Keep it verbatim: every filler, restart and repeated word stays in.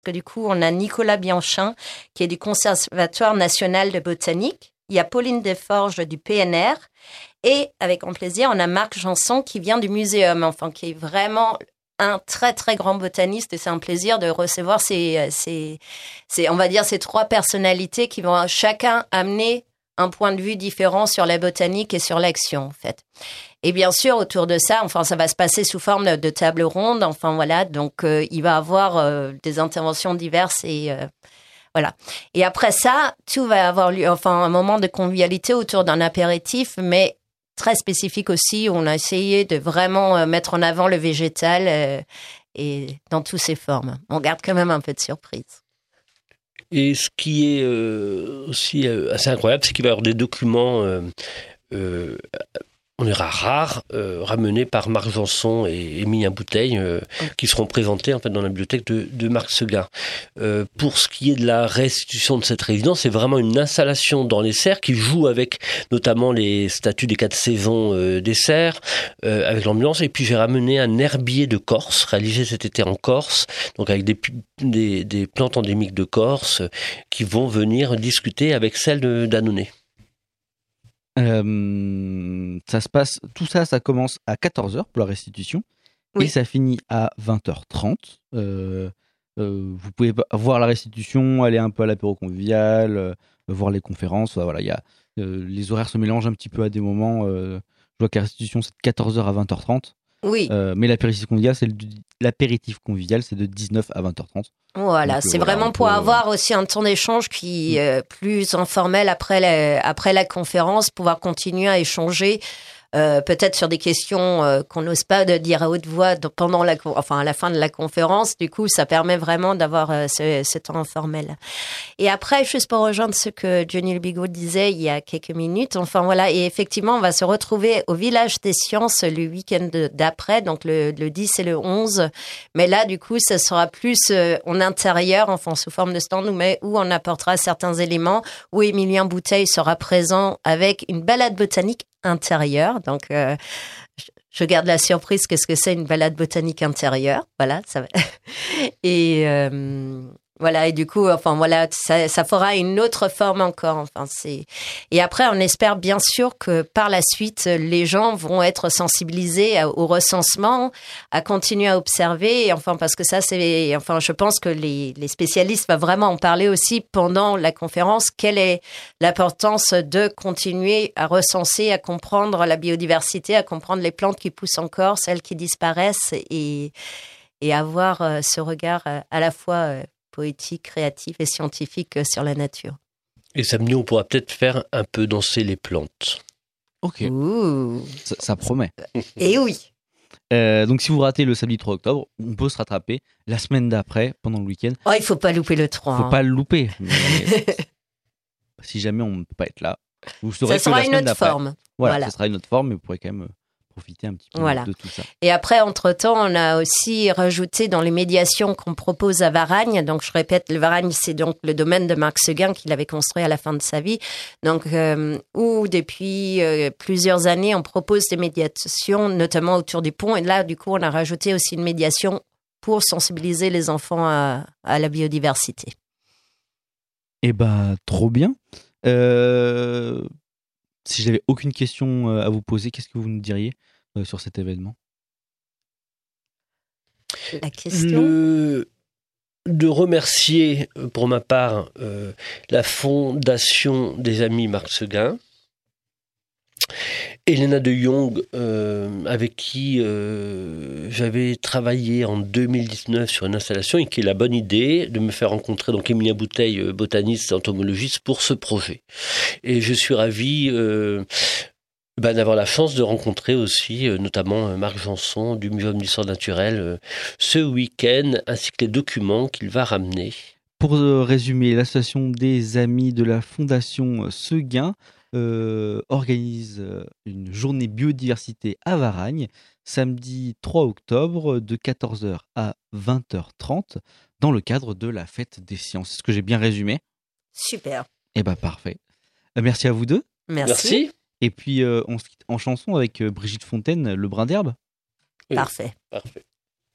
que du coup, on a Nicolas Bianchin, qui est du Conservatoire national de botanique. Il y a Pauline Desforges du P N R. Et avec grand plaisir, on a Marc Janson qui vient du Muséum, enfin, qui est vraiment un très, très grand botaniste. Et c'est un plaisir de recevoir ces, ces, ces, on va dire, ces trois personnalités qui vont chacun amener un point de vue différent sur la botanique et sur l'action, en fait. Et bien sûr, autour de ça, enfin, ça va se passer sous forme de, de table ronde. Enfin, voilà. Donc, euh, il va y avoir euh, des interventions diverses et euh, voilà. Et après ça, tout va avoir lieu, enfin, un moment de convivialité autour d'un apéritif, mais très spécifique aussi. Où on a essayé de vraiment euh, mettre en avant le végétal euh, et dans toutes ses formes. On garde quand même un peu de surprise. Et ce qui est euh, aussi euh, assez incroyable, c'est qu'il va y avoir des documents, euh, euh, on dira rares, euh, ramenés par Marc Janson et Émilien Bouteille, euh, qui seront présentés en fait dans la bibliothèque de, de Marc Seguin. Euh, pour ce qui est de la restitution de cette résidence, c'est vraiment une installation dans les serres qui joue avec notamment les statues des quatre saisons euh, des serres, euh, avec l'ambiance. Et puis j'ai ramené un herbier de Corse, réalisé cet été en Corse, donc avec des, des, des plantes endémiques de Corse, euh, qui vont venir discuter avec celles de, d'Annonay. Euh, ça se passe, tout ça, ça commence à quatorze heures pour la restitution, oui. Et ça finit à vingt heures trente. Euh, euh, vous pouvez voir la restitution, aller un peu à l'apéro convivial, euh, voir les conférences. Voilà, il y a euh, les horaires se mélangent un petit peu à des moments. Euh, je vois que la restitution c'est de quatorze heures à vingt heures trente. Oui. Euh, mais l'apéritif convivial, c'est le, l'apéritif convivial, c'est de dix-neuf à vingt heures trente. Voilà, donc, c'est voilà, vraiment pour peut... avoir aussi un temps d'échange qui est euh, plus informel après la, après la conférence, pouvoir continuer à échanger. Euh, peut-être sur des questions euh, qu'on n'ose pas de dire à haute voix pendant la, enfin à la fin de la conférence. Du coup, ça permet vraiment d'avoir euh, ce, ce temps informel. Et après, juste pour rejoindre ce que Johnny Le Bigot disait il y a quelques minutes, enfin voilà, et effectivement, on va se retrouver au Village des Sciences le week-end d'après, donc le, le dix et le onze. Mais là, du coup, ça sera plus euh, en intérieur, enfin sous forme de stand, mais où on apportera certains éléments, où Émilien Bouteille sera présent avec une balade botanique intérieure. Donc, euh, je garde la surprise. Qu'est-ce que c'est une balade botanique intérieure? Voilà, ça va. Et euh, voilà. Et du coup, enfin voilà, ça, ça fera une autre forme encore. Enfin, c'est. Et après, on espère bien sûr que par la suite, les gens vont être sensibilisés au recensement, à continuer à observer. Et enfin, parce que ça, c'est. Enfin, je pense que les, les spécialistes vont vraiment en parler aussi pendant la conférence. Quelle est l'importance de continuer à recenser, à comprendre la biodiversité, à comprendre les plantes qui poussent encore, celles qui disparaissent, et et avoir euh, ce regard euh, à la fois euh, poétique, créatif et scientifique euh, sur la nature. Et samedi, on pourra peut-être faire un peu danser les plantes. Ok. Ouh. Ça, ça promet. Et oui. Euh, donc, si vous ratez le samedi trois octobre, on peut se rattraper la semaine d'après, pendant le week-end. Oh, il faut pas louper le trois. Il faut hein. pas le louper. Mais si jamais on ne peut pas être là, vous saurez ça que sera la une semaine autre d'après. forme. Voilà, voilà, ça sera une autre forme, mais vous pourrez quand même profiter un petit peu voilà. de tout ça. Et après, entre-temps, on a aussi rajouté dans les médiations qu'on propose à Varagne. Donc, je répète, le Varagne, c'est donc le domaine de Marc Seguin qu'il avait construit à la fin de sa vie. Donc, euh, où depuis euh, plusieurs années, on propose des médiations, notamment autour du pont. Et là, du coup, on a rajouté aussi une médiation pour sensibiliser les enfants à, à la biodiversité. Eh ben, trop bien. Euh... Si j'avais aucune question à vous poser, qu'est-ce que vous nous diriez euh, sur cet événement? La question Le... De remercier, pour ma part, euh, la Fondation des Amis Marc Seguin, Elena de Jong, euh, avec qui euh, j'avais travaillé en deux mille dix-neuf sur une installation et qui a la bonne idée de me faire rencontrer donc Émilien Bouteille, euh, botaniste et entomologiste, pour ce projet. Et je suis ravi euh, bah, d'avoir la chance de rencontrer aussi euh, notamment euh, Marc Janson du Muséum d'Histoire Naturelle euh, ce week-end, ainsi que les documents qu'il va ramener. Pour euh, résumer, l'association des Amis de la Fondation Seguin Euh, organise une journée biodiversité à Varagne, samedi trois octobre, de quatorze heures à vingt heures trente, dans le cadre de la fête des sciences. Est-ce que j'ai bien résumé? Super. Eh bien, parfait. Euh, merci à vous deux. Merci. Merci. Et puis, euh, on se quitte en chanson avec euh, Brigitte Fontaine, Le Brin d'herbe. Oui. Parfait. Parfait.